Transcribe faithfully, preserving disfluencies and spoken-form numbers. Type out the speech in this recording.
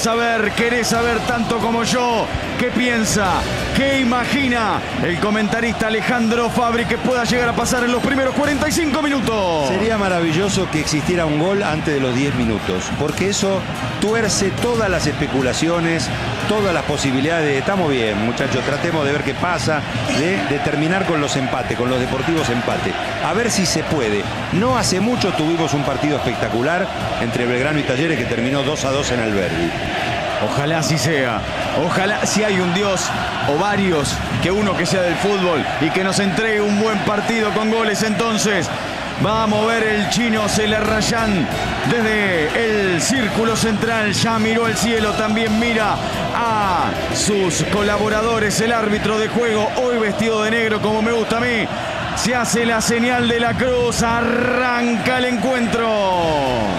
saber, querés saber tanto como yo qué piensa, qué imagina el comentarista Alejandro Fabri que pueda llegar a pasar en los primeros cuarenta y cinco minutos. Sería maravilloso que existiera un gol antes de los diez minutos, porque eso tuerce todas las especulaciones, todas las posibilidades de estamos bien, muchachos, tratemos de ver qué pasa, de, de terminar con los empates, con los deportivos empate. A ver si se puede. No hace mucho tuvimos un partido espectacular entre Belgrano y Talleres que terminó dos a dos en Alberdi. Ojalá así sea. Ojalá si hay un Dios o varios, que uno que sea del fútbol y que nos entregue un buen partido con goles. Entonces va a mover el chino Celarrayán desde el círculo central. Ya miró al cielo, también mira a sus colaboradores. El árbitro de juego, hoy vestido de negro como me gusta a mí. Se hace la señal de la cruz. Arranca el encuentro.